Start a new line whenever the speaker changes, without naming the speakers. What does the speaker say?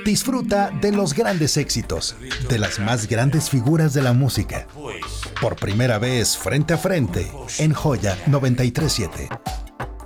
Disfruta de los grandes éxitos, de las más grandes figuras de la música. Por primera vez frente a frente en Joya 937.